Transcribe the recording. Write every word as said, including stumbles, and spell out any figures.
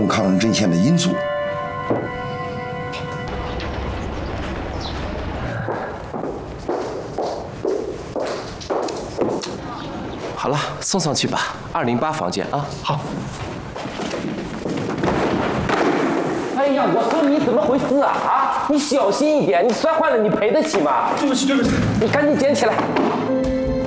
抗日阵线的因素。 好了，送上去吧，二零八房间啊。好。 哎呀，我说你怎么回事啊？啊，你小心一点，你摔坏了你赔得起吗？ 对不起，对不起。 你赶紧捡起来。